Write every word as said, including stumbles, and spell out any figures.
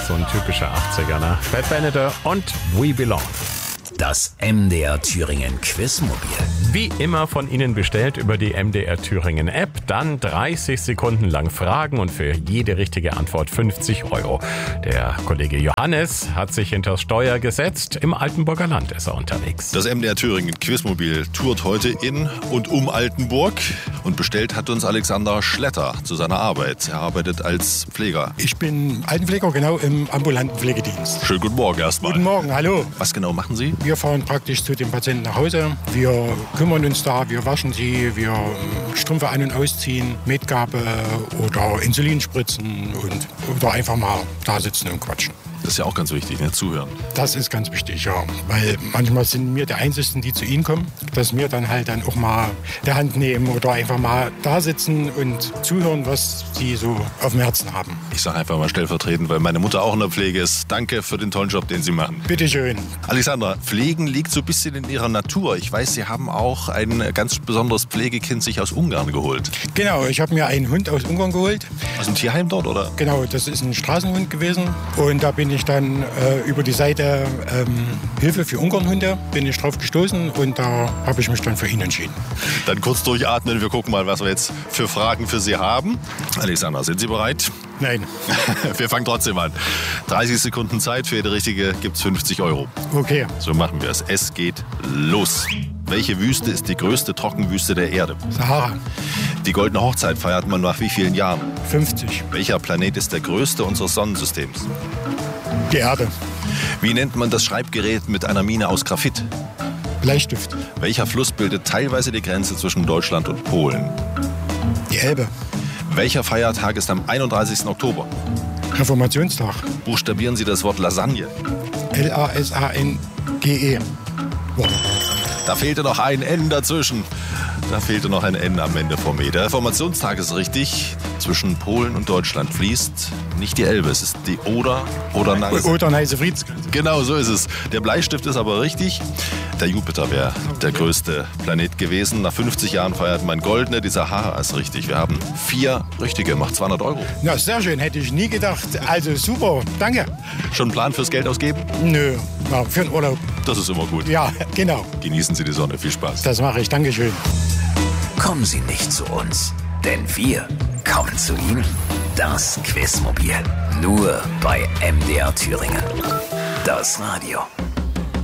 so ein typischer achtziger, ne? Bad Beneder und We Belong. Das M D R Thüringen Quizmobil. Wie immer von Ihnen bestellt über die M D R Thüringen App. Dann dreißig Sekunden lang Fragen und für jede richtige Antwort fünfzig Euro. Der Kollege Johannes hat sich hinters Steuer gesetzt. Im Altenburger Land ist er unterwegs. Das M D R Thüringen Quizmobil tourt heute in und um Altenburg. Und bestellt hat uns Alexander Schletter zu seiner Arbeit. Er arbeitet als Pfleger. Ich bin Altenpfleger, genau, im ambulanten Pflegedienst. Schönen guten Morgen erstmal. Guten Morgen, hallo. Was genau machen Sie? Wir fahren praktisch zu den Patienten nach Hause. Wir kümmern uns da, wir waschen sie, wir Strümpfe an- und ausziehen, Medgabe oder Insulin spritzen und oder einfach mal da sitzen und quatschen. Das ist ja auch ganz wichtig, ne? Zuhören. Das ist ganz wichtig, ja. Weil manchmal sind wir die Einzigen, die zu Ihnen kommen, dass wir dann halt dann auch mal die Hand nehmen oder einfach mal da sitzen und zuhören, was Sie so auf dem Herzen haben. Ich sage einfach mal stellvertretend, weil meine Mutter auch in der Pflege ist. Danke für den tollen Job, den Sie machen. Bitte schön. Alexandra, Pflegen liegt so ein bisschen in Ihrer Natur. Ich weiß, Sie haben auch ein ganz besonderes Pflegekind sich aus Ungarn geholt. Genau, ich habe mir einen Hund aus Ungarn geholt. Aus dem Tierheim dort, oder? Genau, das ist ein Straßenhund gewesen. Und da bin ich dann äh, über die Seite ähm, Hilfe für Ungarnhunde bin ich drauf gestoßen und da habe ich mich dann für ihn entschieden. Dann kurz durchatmen, wir gucken mal, was wir jetzt für Fragen für Sie haben. Alexandra, sind Sie bereit? Nein. Wir fangen trotzdem an. dreißig Sekunden Zeit, für jede richtige gibt es fünfzig Euro. Okay. So machen wir es. Es geht los. Welche Wüste ist die größte Trockenwüste der Erde? Sahara. Die Goldene Hochzeit feiert man nach wie vielen Jahren? fünfzig. Welcher Planet ist der größte unseres Sonnensystems? Die Erde. Wie nennt man das Schreibgerät mit einer Mine aus Graphit? Bleistift. Welcher Fluss bildet teilweise die Grenze zwischen Deutschland und Polen? Die Elbe. Welcher Feiertag ist am einunddreißigsten Oktober? Reformationstag. Buchstabieren Sie das Wort Lasagne. L A S A N G E. Wow. Da fehlte noch ein N dazwischen. Da fehlte noch ein N am Ende vom E. Der Reformationstag ist richtig. Zwischen Polen und Deutschland fließt nicht die Elbe, es ist die Oder oder Neiße. Oder Neiße Friedensgrenze. Genau, so ist es. Der Bleistift ist aber richtig. Der Jupiter wäre der größte Planet gewesen. Nach fünfzig Jahren feiert man Goldene. Die Sahara ist richtig. Wir haben vier richtige, macht zweihundert Euro. Na, sehr schön, hätte ich nie gedacht. Also super, danke. Schon einen Plan fürs Geld ausgeben? Nö, na, für den Urlaub. Das ist immer gut. Ja, genau. Genießen Sie die Sonne. Viel Spaß. Das mache ich, Dankeschön. Kommen Sie nicht zu uns, denn wir kommen zu Ihnen. Das Quizmobil. Nur bei M D R Thüringen. Das Radio.